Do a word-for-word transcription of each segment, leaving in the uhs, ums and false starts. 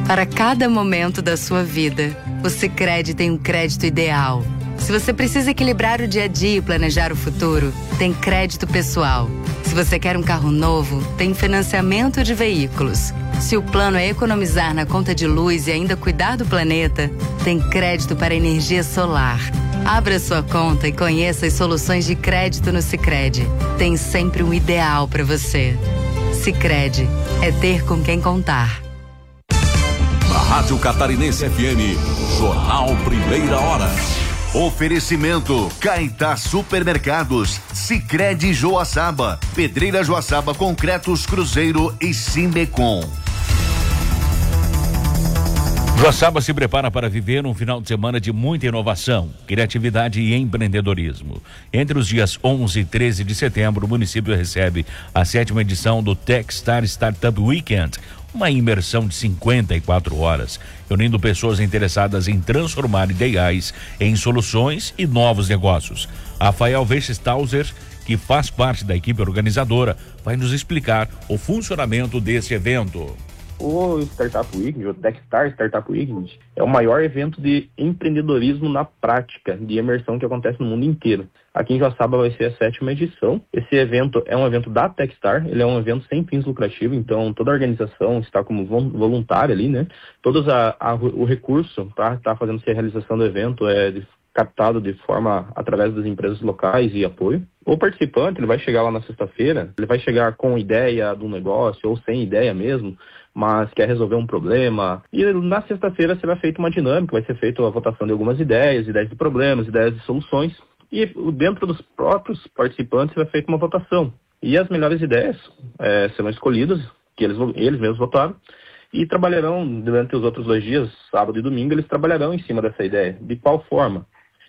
Para cada momento da sua vida, o Sicredi tem um crédito ideal. Se você precisa equilibrar o dia a dia e planejar o futuro, tem crédito pessoal. Se você quer um carro novo, tem financiamento de veículos. Se o plano é economizar na conta de luz e ainda cuidar do planeta, tem crédito para energia solar. Abra sua conta e conheça as soluções de crédito no Sicredi. Tem sempre um ideal para você. Sicredi, é ter com quem contar. Na Rádio Catarinense F M, Jornal Primeira Hora. Oferecimento Caetá Supermercados, Sicredi Joaçaba, Pedreira Joaçaba Concretos Cruzeiro e Simbecom. Joaçaba se prepara para viver um final de semana de muita inovação, criatividade e empreendedorismo. Entre os dias onze e treze de setembro, o município recebe a sétima edição do Techstar Startup Weekend, uma imersão de cinquenta e quatro horas, reunindo pessoas interessadas em transformar ideais em soluções e novos negócios. Rafael Wechstauser, que faz parte da equipe organizadora, vai nos explicar o funcionamento desse evento. O Startup Weekend, o Techstar Startup Weekend, é o maior evento de empreendedorismo na prática, de imersão que acontece no mundo inteiro. Aqui em Joaçaba vai ser a sétima edição. Esse evento é um evento da Techstar, ele é um evento sem fins lucrativos, então toda a organização está como voluntária ali, né? Todos a, a, o recurso para estar tá fazendo a realização do evento é de, captado de forma através das empresas locais e apoio. O participante, ele vai chegar lá na sexta-feira, ele vai chegar com ideia do negócio ou sem ideia mesmo, mas quer resolver um problema. E na sexta-feira será feita uma dinâmica, vai ser feita a votação de algumas ideias, ideias de problemas, ideias de soluções. E dentro dos próprios participantes será feita uma votação. E as melhores ideias é, serão escolhidas, que eles, eles mesmos votaram, e trabalharão durante os outros dois dias, sábado e domingo, eles trabalharão em cima dessa ideia. De qual forma?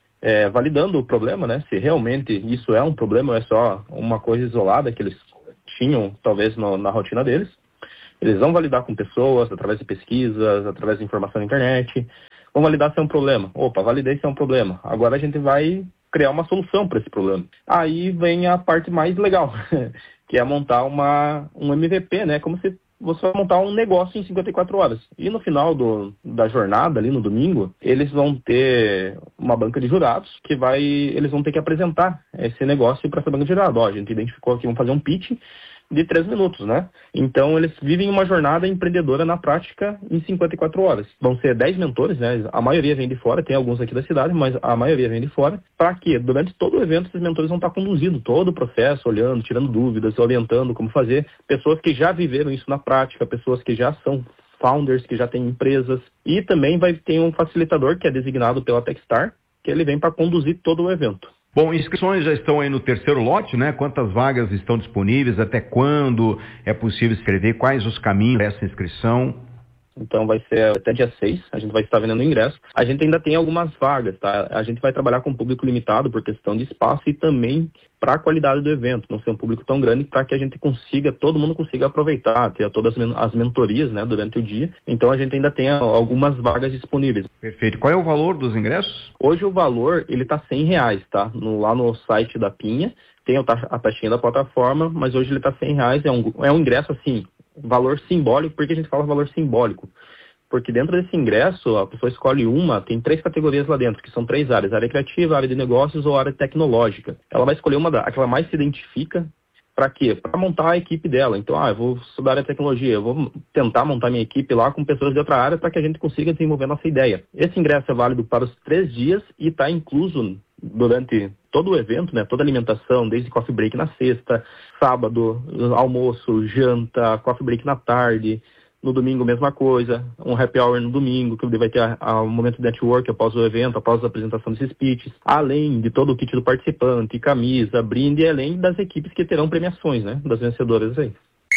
É, validando o problema, né? Se realmente isso é um problema ou é só uma coisa isolada que eles tinham, talvez, no, na rotina deles. Eles vão validar com pessoas, através de pesquisas, através de informação na internet. Vão validar se é um problema. Opa, validei se é um problema. Agora a gente vai criar uma solução para esse problema. Aí vem a parte mais legal, que é montar uma, um M V P, né? Como se você vai montar um negócio em cinquenta e quatro horas. E no final do, da jornada, ali no domingo, eles vão ter uma banca de jurados que vai, eles vão ter que apresentar esse negócio para essa banca de jurados. Ó, a gente identificou aqui, vamos fazer um pitch de três minutos, né? Então, eles vivem uma jornada empreendedora na prática em cinquenta e quatro horas. Vão ser dez mentores, né? A maioria vem de fora, tem alguns aqui da cidade, mas a maioria vem de fora. Para quê? Durante todo o evento, esses mentores vão estar conduzindo todo o processo, olhando, tirando dúvidas, orientando como fazer. Pessoas que já viveram isso na prática, pessoas que já são founders, que já têm empresas. E também vai ter um facilitador que é designado pela Techstar, que ele vem para conduzir todo o evento. Bom, inscrições já estão aí no terceiro lote, né? Quantas vagas estão disponíveis? Até quando é possível escrever? Quais os caminhos dessa inscrição? Então vai ser até dia seis, a gente vai estar vendendo ingresso. A gente ainda tem algumas vagas, tá? A gente vai trabalhar com público limitado por questão de espaço e também para a qualidade do evento, não ser um público tão grande para que a gente consiga, todo mundo consiga aproveitar, ter todas as mentorias, né, durante o dia. Então a gente ainda tem algumas vagas disponíveis. Perfeito. Qual é o valor dos ingressos? Hoje o valor, ele tá cem reais, tá? No, lá no site da Pinha, tem a taxinha da plataforma, mas hoje ele tá cem reais, é um, é um ingresso assim, valor simbólico. Por que a gente fala valor simbólico? Porque dentro desse ingresso, a pessoa escolhe uma, tem três categorias lá dentro, que são três áreas: área criativa, área de negócios ou área tecnológica. Ela vai escolher uma da, a que ela mais se identifica. Para quê? Para montar a equipe dela. Então, ah, eu vou estudar a tecnologia, eu vou tentar montar minha equipe lá com pessoas de outra área para que a gente consiga desenvolver nossa ideia. Esse ingresso é válido para os três dias e está incluso durante todo o evento, né? Toda a alimentação, desde coffee break na sexta, sábado, almoço, janta, coffee break na tarde. No domingo, mesma coisa, um happy hour no domingo, que vai ter um momento de network após o evento, após a apresentação desses pitches, além de todo o kit do participante, camisa, brinde, e além das equipes que terão premiações, né, das vencedoras aí.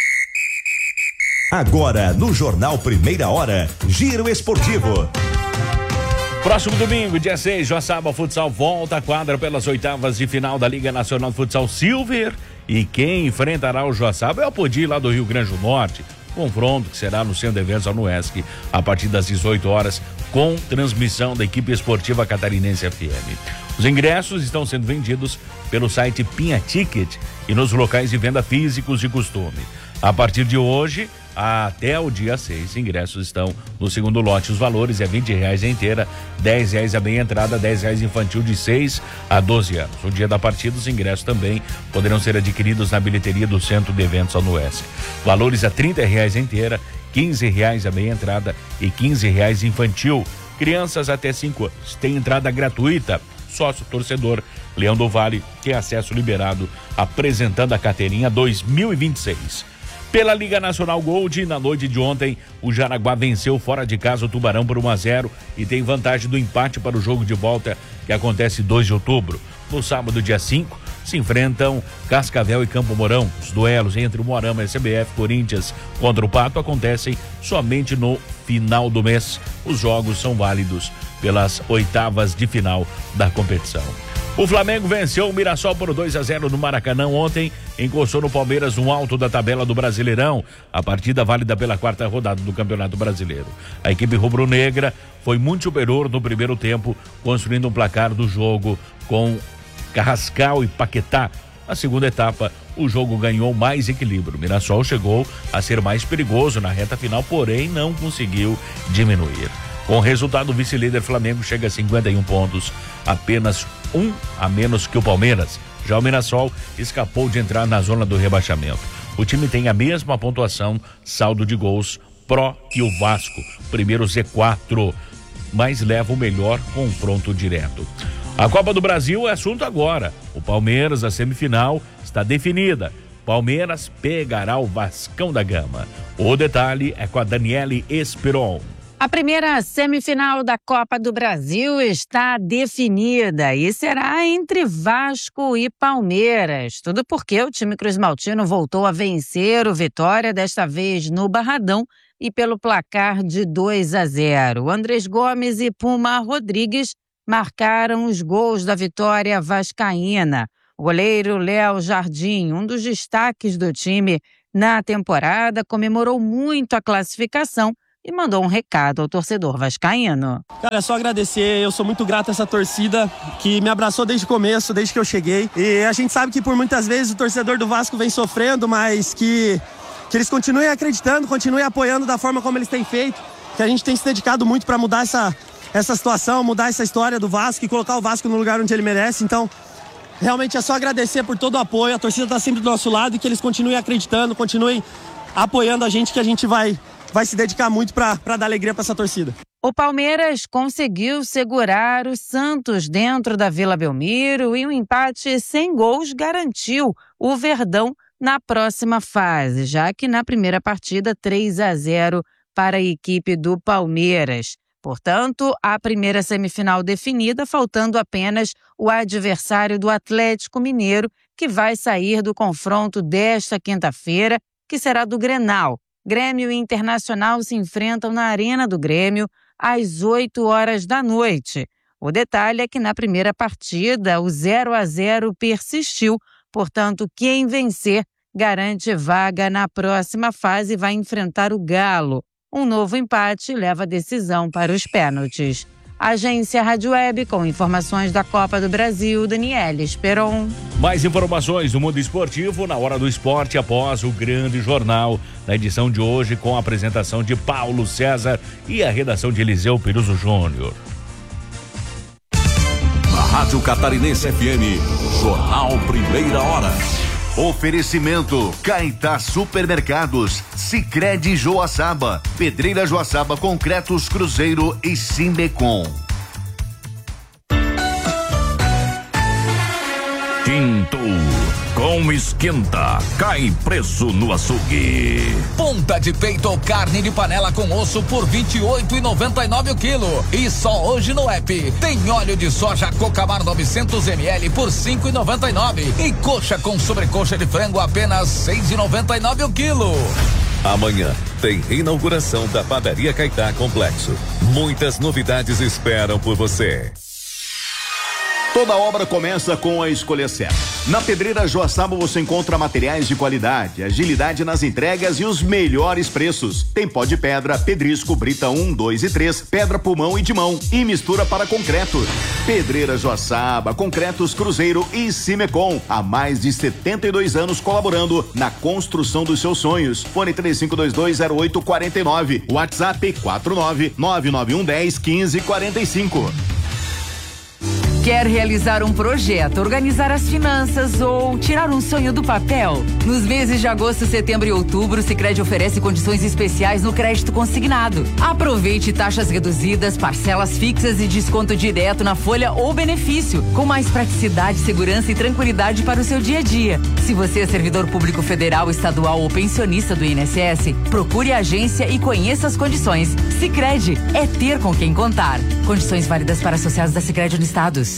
Agora, no Jornal Primeira Hora, Giro Esportivo. Próximo domingo, dia seis, Joaçaba Futsal volta à quadra pelas oitavas de final da Liga Nacional de Futsal Silver. E quem enfrentará o Joaçaba é o Podi, lá do Rio Grande do Norte. Confronto que será no Centro de Eventos Anuesc a partir das dezoito horas, com transmissão da equipe esportiva catarinense F M. Os ingressos estão sendo vendidos pelo site Pinha Ticket e nos locais de venda físicos de costume. A partir de hoje, até o dia seis. Ingressos estão no segundo lote. Os valores é vinte reais a inteira, dez reais a meia entrada, dez reais infantil de seis a doze anos. No dia da partida, os ingressos também poderão ser adquiridos na bilheteria do Centro de Eventos Anuesc. Valores a trinta reais a inteira, quinze reais a meia entrada e quinze reais infantil. Crianças até cinco anos. Tem entrada gratuita. Sócio torcedor Leão do Vale tem acesso liberado, apresentando a carteirinha dois mil e vinte e seis. Pela Liga Nacional Gold, na noite de ontem, o Jaraguá venceu fora de casa o Tubarão por um a zero e tem vantagem do empate para o jogo de volta, que acontece dois de outubro. No sábado, dia cinco, se enfrentam Cascavel e Campo Mourão. Os duelos entre o Moarama, S B F, Corinthians contra o Pato acontecem somente no final do mês. Os jogos são válidos pelas oitavas de final da competição. O Flamengo venceu o Mirassol por dois a zero no Maracanã ontem, encostou no Palmeiras no alto da tabela do Brasileirão, a partida válida pela quarta rodada do Campeonato Brasileiro. A equipe rubro-negra foi muito superior no primeiro tempo, construindo um placar do jogo com Carrascal e Paquetá. Na segunda etapa, o jogo ganhou mais equilíbrio. O Mirassol chegou a ser mais perigoso na reta final, porém não conseguiu diminuir. Com o resultado, o vice-líder Flamengo chega a cinquenta e um pontos, apenas um a menos que o Palmeiras. Já o Mirassol escapou de entrar na zona do rebaixamento. O time tem a mesma pontuação, saldo de gols, pró que o Vasco, primeiro Z quatro, mas leva o melhor confronto direto. A Copa do Brasil é assunto agora. O Palmeiras, a semifinal, está definida. Palmeiras pegará o Vascão da Gama. O detalhe é com a Daniele Esperon. A primeira semifinal da Copa do Brasil está definida e será entre Vasco e Palmeiras. Tudo porque o time cruzmaltino voltou a vencer o Vitória, desta vez no Barradão, e pelo placar de dois a zero. Andrés Gomes e Puma Rodrigues marcaram os gols da vitória vascaína. O goleiro Léo Jardim, um dos destaques do time na temporada, comemorou muito a classificação e mandou um recado ao torcedor vascaíno. Cara, é só agradecer, eu sou muito grato a essa torcida que me abraçou desde o começo, desde que eu cheguei. E a gente sabe que por muitas vezes o torcedor do Vasco vem sofrendo, mas que, que eles continuem acreditando, continuem apoiando da forma como eles têm feito, que a gente tem se dedicado muito para mudar essa, essa situação, mudar essa história do Vasco e colocar o Vasco no lugar onde ele merece. Então, realmente é só agradecer por todo o apoio, a torcida está sempre do nosso lado e que eles continuem acreditando, continuem apoiando a gente, que a gente vai... vai se dedicar muito para dar alegria para essa torcida. O Palmeiras conseguiu segurar o Santos dentro da Vila Belmiro e um empate sem gols garantiu o Verdão na próxima fase, já que na primeira partida três a zero para a equipe do Palmeiras. Portanto, a primeira semifinal definida, faltando apenas o adversário do Atlético Mineiro, que vai sair do confronto desta quinta-feira, que será do Grenal. Grêmio e Internacional se enfrentam na Arena do Grêmio às oito horas da noite. O detalhe é que na primeira partida o zero a zero persistiu, portanto quem vencer garante vaga na próxima fase e vai enfrentar o Galo. Um novo empate leva a decisão para os pênaltis. Agência Rádio Web com informações da Copa do Brasil, Daniele Esperon. Mais informações do mundo esportivo na Hora do Esporte após o grande jornal, na edição de hoje com a apresentação de Paulo César e a redação de Eliseu Peruso Júnior. Na Rádio Catarinense F M, Jornal Primeira Hora. Oferecimento Caetá Supermercados, Sicredi Joaçaba, Pedreira Joaçaba Concretos Cruzeiro e Simbecom. Quinto, com esquenta, cai preço no açougue. Ponta de peito ou carne de panela com osso por vinte e oito reais e noventa e nove centavos o quilo. E só hoje no app tem óleo de soja Cocamar novecentos mililitros por cinco reais e noventa e nove centavos. E coxa com sobrecoxa de frango apenas seis reais e noventa e nove centavos o quilo. Amanhã tem reinauguração da Padaria Caetá Complexo. Muitas novidades esperam por você. Toda obra começa com a escolha certa. Na Pedreira Joaçaba você encontra materiais de qualidade, agilidade nas entregas e os melhores preços. Tem pó de pedra, pedrisco, brita um, dois e três, pedra pulmão e de mão e mistura para concreto. Pedreira Joaçaba, Concretos Cruzeiro e Cimecom. Há mais de setenta e dois anos colaborando na construção dos seus sonhos. Fone três cinco dois dois zero oito quatro nove. WhatsApp quatro nove nove nove um um zero um cinco quatro cinco. Quer realizar um projeto, organizar as finanças ou tirar um sonho do papel? Nos meses de agosto, setembro e outubro, o Sicredi oferece condições especiais no crédito consignado. Aproveite taxas reduzidas, parcelas fixas e desconto direto na folha ou benefício, com mais praticidade, segurança e tranquilidade para o seu dia a dia. Se você é servidor público federal, estadual ou pensionista do I N S S, procure a agência e conheça as condições. Sicredi é ter com quem contar. Condições válidas para associados da Sicredi no Estados.